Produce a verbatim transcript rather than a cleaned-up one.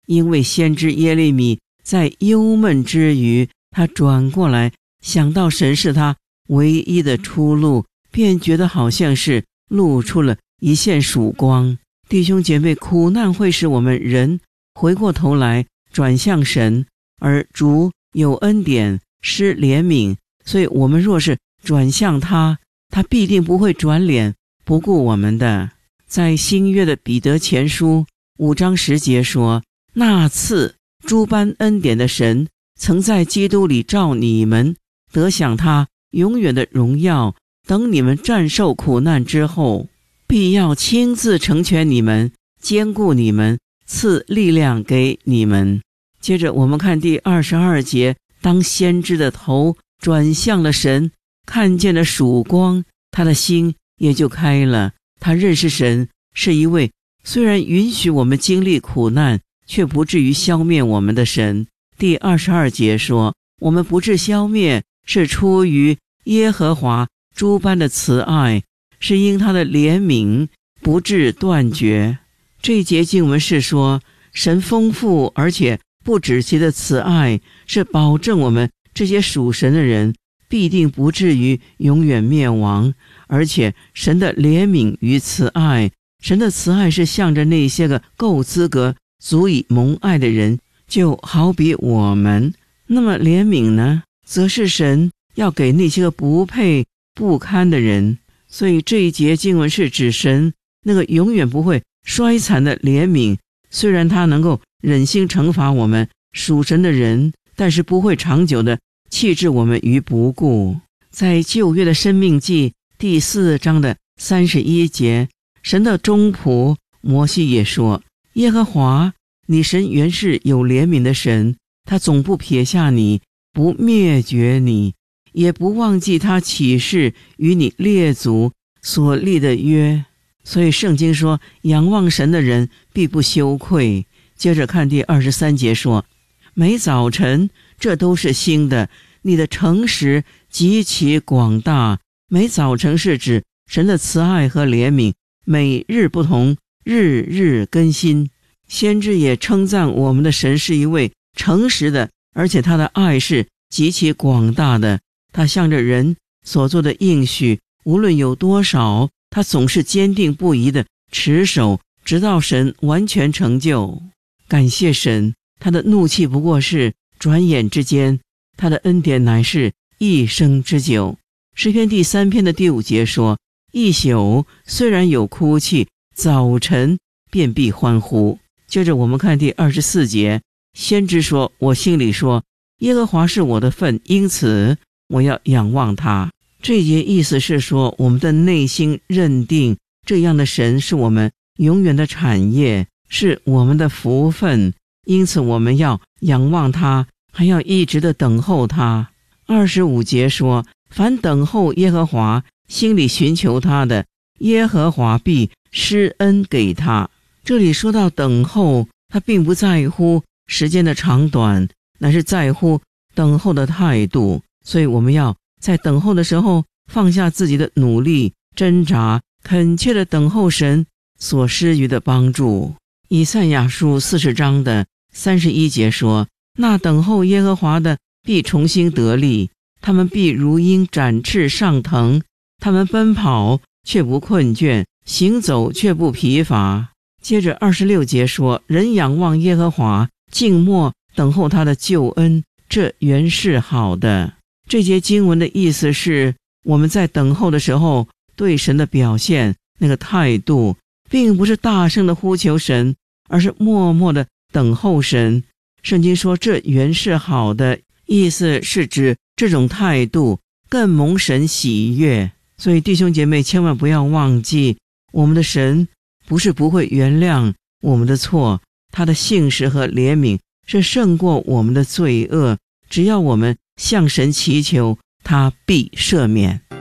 因为先知耶利米在忧闷之余，他转过来想到神是他唯一的出路，便觉得好像是露出了一线曙光。弟兄姐妹，苦难会使我们人回过头来转向神，而主有恩典施怜悯，所以我们若是转向他，他必定不会转脸不顾我们的。在新约的彼得前书五章十节说，那赐诸般恩典的神曾在基督里召你们得享他永远的荣耀，等你们战胜苦难之后，必要亲自成全你们，坚固你们，赐力量给你们。接着我们看第二十二节，当先知的头转向了神，看见了曙光，他的心也就开了。他认识神是一位虽然允许我们经历苦难，却不至于消灭我们的神。第二十二节说，我们不致消灭，是出于耶和华诸般的慈爱，是因他的怜悯不致断绝。这一节经文是说，神丰富而且不止息的慈爱，是保证我们这些属神的人必定不至于永远灭亡。而且神的怜悯与慈爱，神的慈爱是向着那些个够资格足以蒙爱的人，就好比我们。那么怜悯呢，则是神要给那些个不配不堪的人。所以这一节经文是指神那个永远不会衰残的怜悯，虽然他能够忍心惩罚我们属神的人，但是不会长久的弃置我们于不顾。在旧约的申命记第四章的三十一节，神的忠仆摩西也说，耶和华你神原是有怜悯的神，他总不撇下你，不灭绝你，也不忘记他起誓与你列祖所立的约。所以圣经说，仰望神的人必不羞愧。接着看第二十三节说，每早晨这都是新的，你的诚实极其广大。每早晨是指神的慈爱和怜悯每日不同，日日更新。先知也称赞我们的神是一位诚实的，而且他的爱是极其广大的。他向着人所做的应许，无论有多少，他总是坚定不移的持守，直到神完全成就。感谢神，他的怒气不过是转眼之间，他的恩典乃是一生之久。诗篇第三篇的第五节说，一宿虽然有哭泣，早晨便必欢呼。接着我们看第二十四节，先知说，我心里说，耶和华是我的份，因此我要仰望他。这一节意思是说，我们的内心认定这样的神是我们永远的产业，是我们的福分，因此我们要仰望他，还要一直的等候他。二十五节说，凡等候耶和华，心里寻求他的，耶和华必施恩给他。这里说到等候，他并不在乎时间的长短，乃是在乎等候的态度。所以我们要在等候的时候放下自己的努力挣扎，恳切的等候神所施予的帮助。以赛亚书四十章的三十一节说，那等候耶和华的必重新得力，他们必如鹰展翅上腾，他们奔跑却不困倦，行走却不疲乏。接着二十六节说，人仰望耶和华，静默等候他的救恩，这原是好的。这节经文的意思是，我们在等候的时候对神的表现那个态度，并不是大声的呼求神，而是默默的等候神。圣经说这原是好的，意思是指这种态度更蒙神喜悦。所以弟兄姐妹千万不要忘记，我们的神不是不会原谅我们的错，他的信实和怜悯是胜过我们的罪恶，只要我们向神祈求，他必赦免。